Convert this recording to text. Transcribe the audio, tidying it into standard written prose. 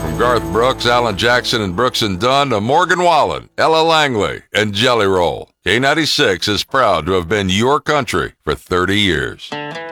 From Garth Brooks, Alan Jackson, and Brooks and Dunn to Morgan Wallen, Ella Langley, and Jelly Roll, K96 is proud to have been your country for 30 years.